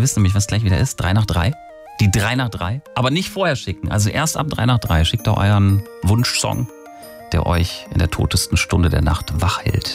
Ihr wisst nämlich, was gleich wieder ist. 3 nach 3. Die 3 nach 3. Aber nicht vorher schicken. Also erst ab 3 nach 3. Schickt doch euren Wunschsong, der euch in der totesten Stunde der Nacht wach hält.